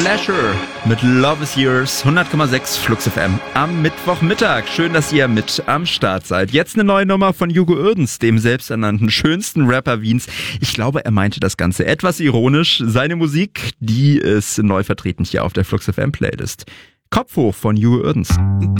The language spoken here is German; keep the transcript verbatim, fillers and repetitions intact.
Pleasure mit Love is Yours, hundert Komma sechs Flux F M am Mittwochmittag. Schön, dass ihr mit am Start seid. Jetzt eine neue Nummer von Hugo Uerdens, dem selbsternannten schönsten Rapper Wiens. Ich glaube, er meinte das Ganze etwas ironisch. Seine Musik, die ist neu vertreten hier auf der Flux F M Playlist. Kopf hoch von Hugo Uerdens.